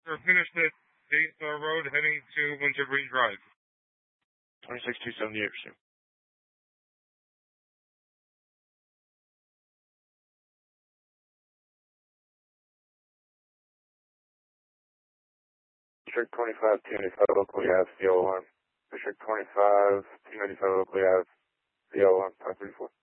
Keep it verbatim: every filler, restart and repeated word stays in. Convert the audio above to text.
We're finished at State uh, Road heading to Winter Green Drive. twenty-six two seventy-eight, resume. District twenty-five, two ninety-five, locally have C L alarm. District twenty-five, two ninety-five, locally have C L alarm, five thirty-four.